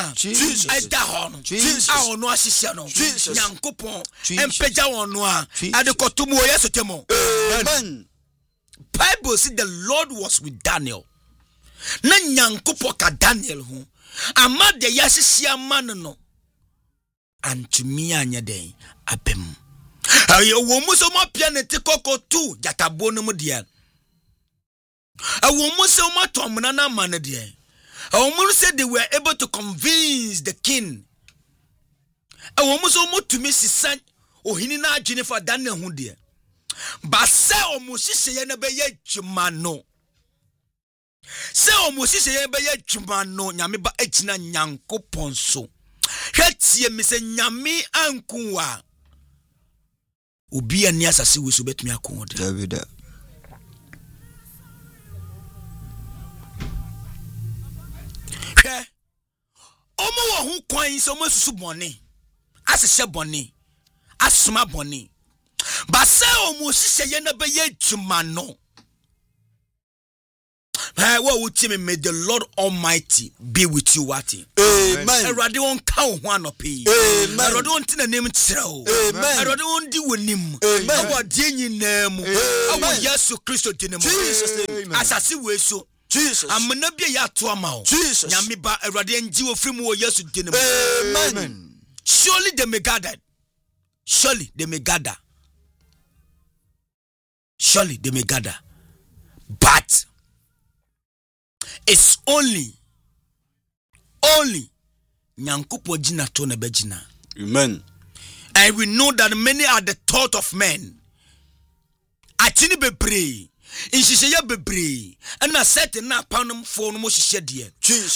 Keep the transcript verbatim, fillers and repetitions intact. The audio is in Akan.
nyina eda ho no a ono ahihye no nyankopon empeja wono a ade kotomo yeso temo. Amen. Bible says the Lord was with Daniel. Na nyankopon ka Daniel ho ama de yahihye man no antumi anya den abem. Ayo wo muso ma pia ne tikoko tu jatabo no mu de. Awo muso ma tomna na man de. Awo said they were able to convince the king. Awo muso mo tumi sisan ohini na adwene for Daniel ho de. Ba se omo hihye na be ye dwuma no. Se omo hihye be ye dwuma no nyame ba agina nyankopon so. Hwetie mi se nyame ankuwa. Obi ani asase we so betumi akon de. David. Hwe omo wo hu kwan so mo susu bone. Asehye bone. Asoma bone. Ba se omo hihye na be ye dwuma no. Hey, what would you may the Lord Almighty be with you, what? Amen. I rather won't count one of you. Amen. I rather want to name it so. Amen. I rather want to win him. Amen. I want Jenny name. I want Yesu Christo to name. Jesus. As I see we so. Jesus. I'm gonna be a to amount. Jesus. Yamiba, I rather enjoy free more Yesu to name. Amen. Surely they may gather. Surely they may gather. Surely they may gather. But it's only, only Nyankupo jina to na bejina. Amen. And we know that many are the thought of men. Atini bebre, inshisheye bebre, and a certain na panum for no mo shishye die. Jesus.